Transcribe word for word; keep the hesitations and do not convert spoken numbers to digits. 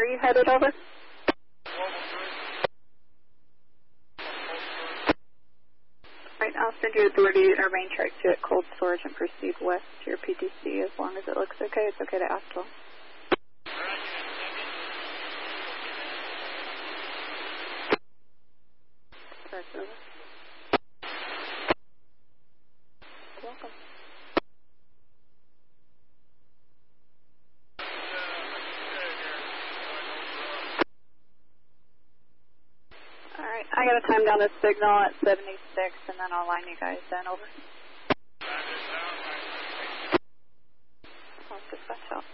are you headed over? Right, I'll send your authority or main track to at cold storage and proceed west to your P T C as long as it looks okay. It's okay to ask them. Perfect. Welcome. All right, I got to time down the signal at seventy-six, and then I'll line you guys in. Over. I'll dispatch out.